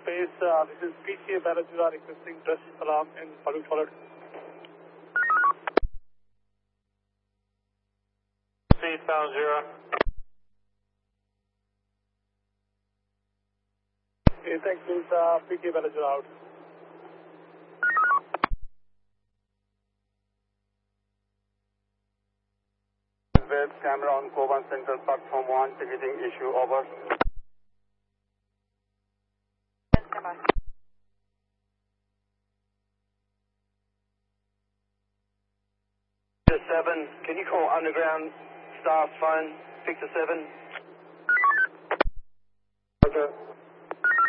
base. This is PCA Balajura requesting dress alarm in public toilet. Eastbound 0. Okay, thanks, please. PCA Balajura out. Web camera on Koban Central Platform 1, ticketing issue over. 7, can you call underground staff phone, Victor 7? Okay.